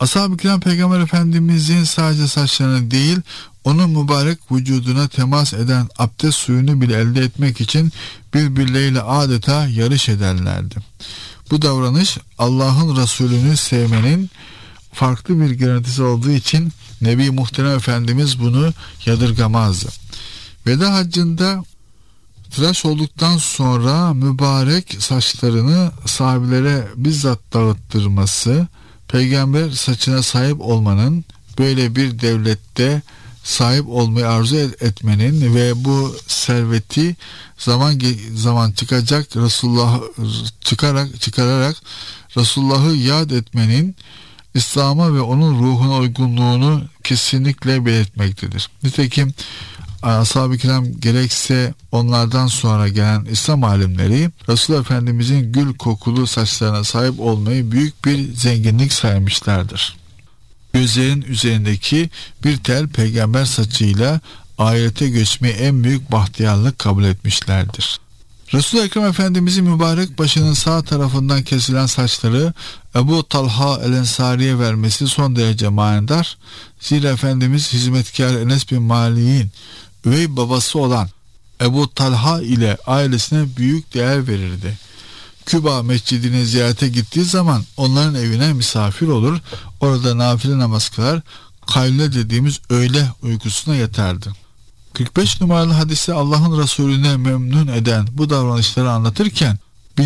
Ashab-ı kiram Peygamber Efendimizin sadece saçlarını değil, onun mübarek vücuduna temas eden abdest suyunu bile elde etmek için birbirleriyle adeta yarış ederlerdi. Bu davranış Allah'ın Resulünü sevmenin farklı bir garantisi olduğu için Nebi Muhterem Efendimiz bunu yadırgamazdı. Veda haccında tıraş olduktan sonra mübarek saçlarını sahabilere bizzat dağıttırması, peygamber saçına sahip olmanın, böyle bir devlette sahip olmayı arzu etmenin ve bu serveti zaman çıkacak Resulullah çıkararak Resulullah'ı yad etmenin İslam'a ve onun ruhuna uygunluğunu kesinlikle belirtmektedir. Nitekim Ashab-ı kiram gerekse onlardan sonra gelen İslam alimleri Resulullah Efendimizin gül kokulu saçlarına sahip olmayı büyük bir zenginlik saymışlardır. Gözlerin üzerindeki bir tel peygamber saçıyla ahirete göçmeyi en büyük bahtiyarlık kabul etmişlerdir. Resul-i Ekrem Efendimizin mübarek başının sağ tarafından kesilen saçları Ebu Talha el-Ensari'ye vermesi son derece manidar. Zira Efendimiz hizmetkar Enes bin Malik'in üvey babası olan Ebu Talha ile ailesine büyük değer verirdi. Küba mescidine ziyarete gittiği zaman onların evine misafir olur, orada nafile namaz kılar, kayle dediğimiz öğle uykusuna yatardı. 45 numaralı hadise Allah'ın Resulüne memnun eden bu davranışları anlatırken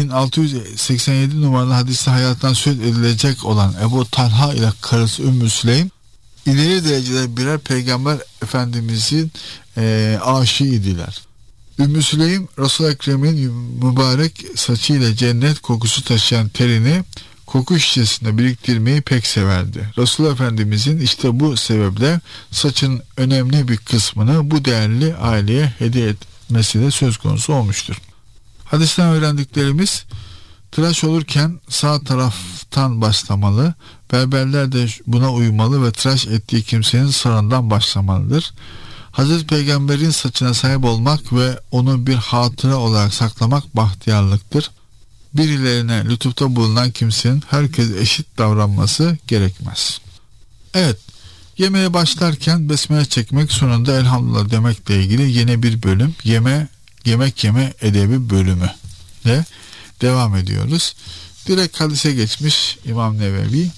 1687 numaralı hadiste hayattan söz edilecek olan Ebu Talha ile karısı Ümmü Süleym ileri derecede birer Peygamber Efendimizin aşığıydiler. Ümmü Süleym Resul-i Ekrem'in mübarek saçıyla cennet kokusu taşıyan terini koku şişesinde biriktirmeyi pek severdi. Resulullah Efendimizin işte bu sebeple saçın önemli bir kısmını bu değerli aileye hediye etmesi de söz konusu olmuştur. Hadisten öğrendiklerimiz: tıraş olurken sağ taraftan başlamalı, berberler de buna uymalı ve tıraş ettiği kimsenin sağından başlamalıdır. Hazreti Peygamber'in saçına sahip olmak ve onu bir hatıra olarak saklamak bahtiyarlıktır. Birilerine lütufta bulunan kimsenin herkes eşit davranması gerekmez. Evet, yemeğe başlarken besmele çekmek, sonunda elhamdülillah demekle ilgili yeni bir bölüm, yemek yeme edebi bölümü de devam ediyoruz. Direkt hadise geçmiş İmam Nevevi.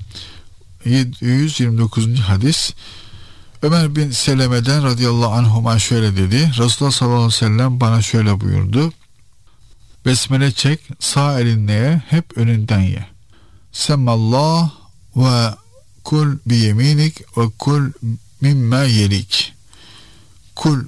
729. hadis. Ömer bin Seleme'den radıyallahu anhuma şöyle dedi: Resulullah sallallahu aleyhi ve sellem bana şöyle buyurdu: besmele çek, sağ elinle ye, hep önünden ye. Semmallah ve kul biyeminik ve kul mimma yelik. Kul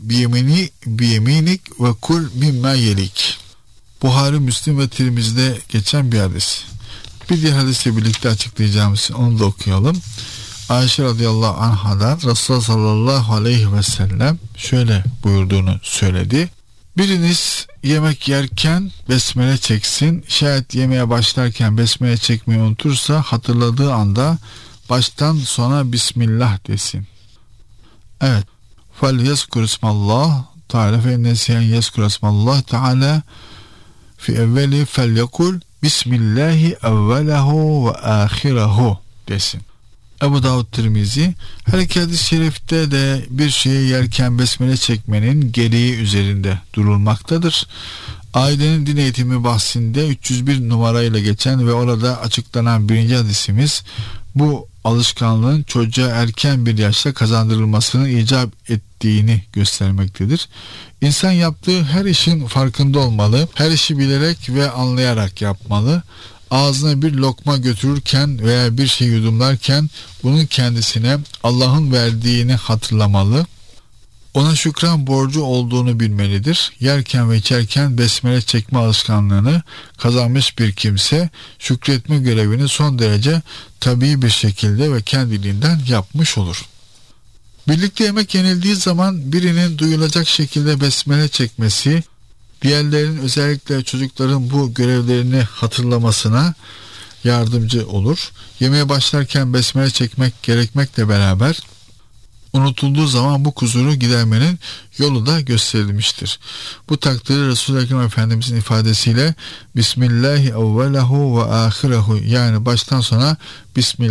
biyeminik ve kul mimma yelik. Buhari, Müslim ve Tirmizi'de geçen bir hadis. Bir diğer hadisle birlikte açıklayacağımız için onu da okuyalım. Ayşe radıyallahu anhadan Resulullah sallallahu aleyhi ve sellem şöyle buyurduğunu söyledi: biriniz yemek yerken besmele çeksin. Şayet yemeğe başlarken besmele çekmeyi unutursa hatırladığı anda baştan sona Bismillah desin. Evet. Fel yezkur ismallah Teala fe nesiyen yezkur ismallah Teala fi evveli fel yekul Bismillahi evvelehu ve ahirehu desin. Ebu Davud, Tirmizi. Her iki hadis-i şerifte de bir şeyi yerken besmele çekmenin gereği üzerinde durulmaktadır. Ailenin din eğitimi bahsinde 301 numarayla geçen ve orada açıklanan birinci hadisimiz bu alışkanlığın çocuğa erken bir yaşta kazandırılmasını icap ettiğini göstermektedir. İnsan yaptığı her işin farkında olmalı, her işi bilerek ve anlayarak yapmalı. Ağzına bir lokma götürürken veya bir şey yudumlarken bunun kendisine Allah'ın verdiğini hatırlamalı. Ona şükran borcu olduğunu bilmelidir. Yerken ve içerken besmele çekme alışkanlığını kazanmış bir kimse şükretme görevini son derece tabii bir şekilde ve kendiliğinden yapmış olur. Birlikte yemek yenildiği zaman birinin duyulacak şekilde besmele çekmesi, diğerlerinin, özellikle çocukların bu görevlerini hatırlamasına yardımcı olur. Yemeğe başlarken besmele çekmek gerekmekle beraber unutulduğu zaman bu kusuru gidermenin yolu da gösterilmiştir. Bu takdirde Resul-i Ekrem Efendimizin ifadesiyle Bismillahi evvelehu ve ahirehu, yani baştan sona Bismillah